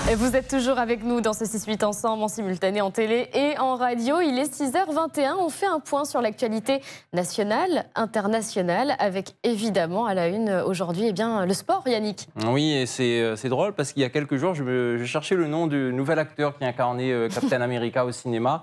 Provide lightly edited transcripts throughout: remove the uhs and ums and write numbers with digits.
Et vous êtes toujours avec nous dans ce 6-8 ensemble, en simultané en télé et en radio. Il est 6h21. On fait un point sur l'actualité nationale, internationale, avec évidemment à la une aujourd'hui le sport, Yannick. Oui, et c'est drôle parce qu'il y a quelques jours, je cherchais le nom du nouvel acteur qui incarnait Captain America au cinéma.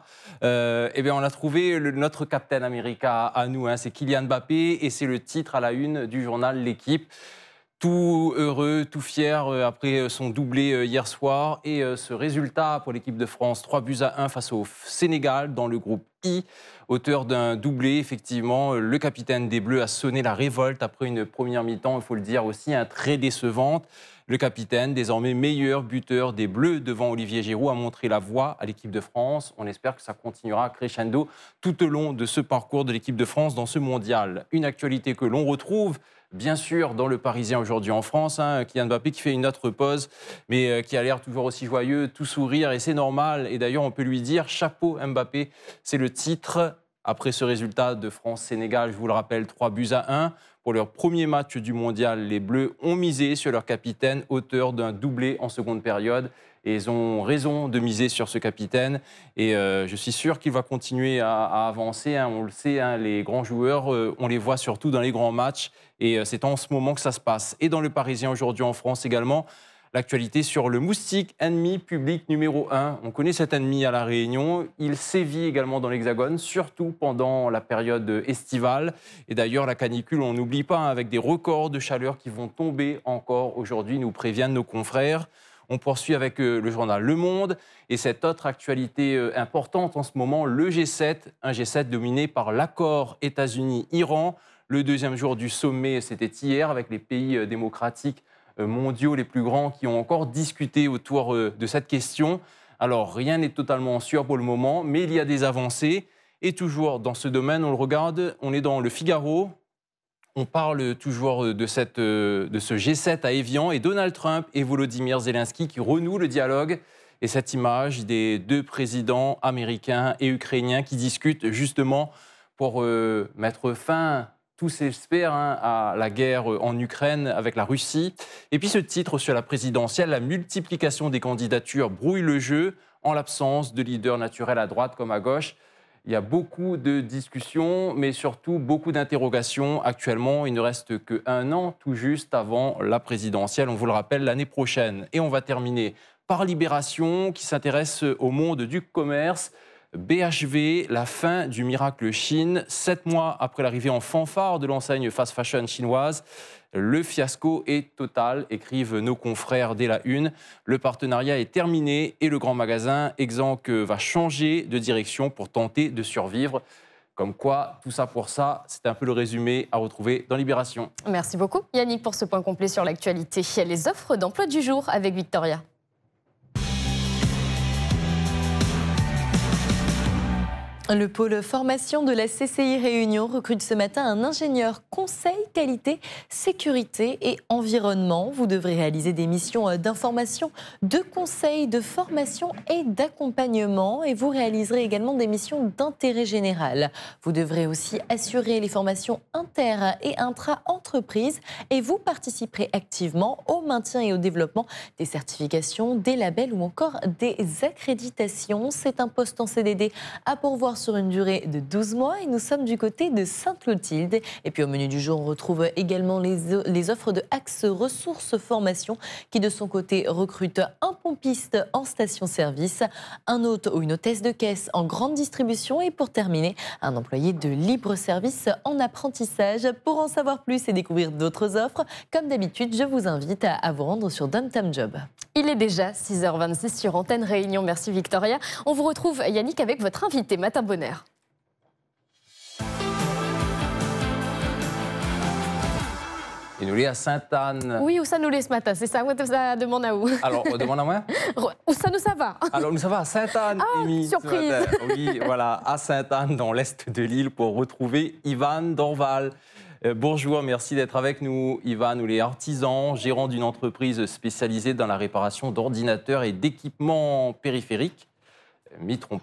On a trouvé notre Captain America à nous, c'est Kylian Mbappé, et c'est le titre à la une du journal L'Équipe. Tout heureux, tout fier après son doublé hier soir. Et ce résultat pour l'équipe de France, 3-1 face au Sénégal dans le groupe I. Auteur d'un doublé, effectivement, le capitaine des Bleus a sonné la révolte après une première mi-temps, il faut le dire aussi, très décevante. Le capitaine, désormais meilleur buteur des Bleus devant Olivier Giroud, a montré la voie à l'équipe de France. On espère que ça continuera crescendo tout au long de ce parcours de l'équipe de France dans ce mondial. Une actualité que l'on retrouve bien sûr dans le Parisien aujourd'hui en France, Kylian Mbappé qui fait une autre pause, mais qui a l'air toujours aussi joyeux, tout sourire, et c'est normal. Et d'ailleurs, on peut lui dire chapeau Mbappé, c'est le titre. Après ce résultat de France-Sénégal, je vous le rappelle, 3-1. Pour leur premier match du mondial, les Bleus ont misé sur leur capitaine, auteur d'un doublé en seconde période. Et ils ont raison de miser sur ce capitaine. Et je suis sûr qu'il va continuer à avancer. On le sait, les grands joueurs, on les voit surtout dans les grands matchs. Et c'est en ce moment que ça se passe. Et dans le Parisien aujourd'hui en France également, l'actualité sur le moustique, ennemi public numéro 1. On connaît cet ennemi à La Réunion. Il sévit également dans l'Hexagone, surtout pendant la période estivale. Et d'ailleurs, la canicule, on n'oublie pas, avec des records de chaleur qui vont tomber encore aujourd'hui, nous préviennent nos confrères. On poursuit avec le journal Le Monde et cette autre actualité importante en ce moment, le G7, un G7 dominé par l'accord États-Unis-Iran. Le deuxième jour du sommet, c'était hier, avec les pays démocratiques mondiaux les plus grands qui ont encore discuté autour de cette question. Alors, rien n'est totalement sûr pour le moment, mais il y a des avancées. Et toujours dans ce domaine, on le regarde, on est dans le Figaro. On parle toujours de ce G7 à Évian et Donald Trump et Volodymyr Zelensky qui renouent le dialogue. Et cette image des deux présidents américains et ukrainiens qui discutent justement pour mettre fin, tous s'espèrent, à la guerre en Ukraine avec la Russie. Et puis ce titre sur la présidentielle, la multiplication des candidatures brouille le jeu en l'absence de leader naturel à droite comme à gauche. Il y a beaucoup de discussions, mais surtout beaucoup d'interrogations. Actuellement, il ne reste qu'un an tout juste avant la présidentielle, on vous le rappelle, l'année prochaine. Et on va terminer par Libération, qui s'intéresse au monde du commerce. BHV, la fin du miracle Chine. 7 mois après l'arrivée en fanfare de l'enseigne fast fashion chinoise, le fiasco est total, écrivent nos confrères dès la une. Le partenariat est terminé et le grand magasin Exanque va changer de direction pour tenter de survivre. Comme quoi, tout ça pour ça, c'est un peu le résumé à retrouver dans Libération. Merci beaucoup Yannick pour ce point complet sur l'actualité. Les offres d'emploi du jour avec Victoria. Le pôle formation de la CCI Réunion recrute ce matin un ingénieur conseil, qualité, sécurité et environnement. Vous devrez réaliser des missions d'information, de conseil, de formation et d'accompagnement. Et vous réaliserez également des missions d'intérêt général. Vous devrez aussi assurer les formations inter- et intra-entreprises. Et vous participerez activement au maintien et au développement des certifications, des labels ou encore des accréditations. C'est un poste en CDD à pourvoir sur une durée de 12 mois et nous sommes du côté de Sainte-Clotilde. Et puis au menu du jour, on retrouve également les offres de Axe Ressources Formation qui de son côté recrute un pompiste en station-service, un hôte ou une hôtesse de caisse en grande distribution et pour terminer, un employé de libre-service en apprentissage. Pour en savoir plus et découvrir d'autres offres, comme d'habitude, je vous invite à vous rendre sur Dumtam Job. Il est déjà 6h26 sur Antenne Réunion. Merci Victoria. On vous retrouve Yannick avec votre invité, Matin Bonheur. Et nous, à Sainte-Anne. Oui, où ça nous laisse ce matin, c'est ça? Ça demande à où? Alors, on demande à moi? Où ça nous ça va? Alors, nous ça va à Sainte-Anne, Amy, surprise. Oui, voilà, à Sainte-Anne, dans l'est de l'île, pour retrouver Ivan Dorval. Bonjour, merci d'être avec nous. Ivan, nous les artisans, gérant d'une entreprise spécialisée dans la réparation d'ordinateurs et d'équipements périphériques. M'y trompe